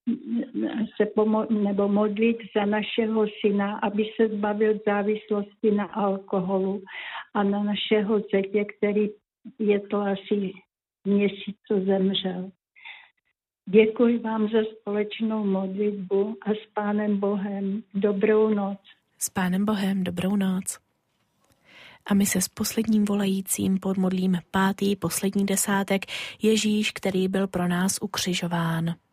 nebo modlit za našeho syna, aby se zbavil závislosti na alkoholu a na našeho zetě, který je to asi měsíc, co zemřel. Děkuji vám za společnou modlitbu a s Pánem Bohem dobrou noc. S Pánem Bohem dobrou noc. A my se s posledním volajícím podmodlíme 5. poslední desátek Ježíš, který byl pro nás ukřižován.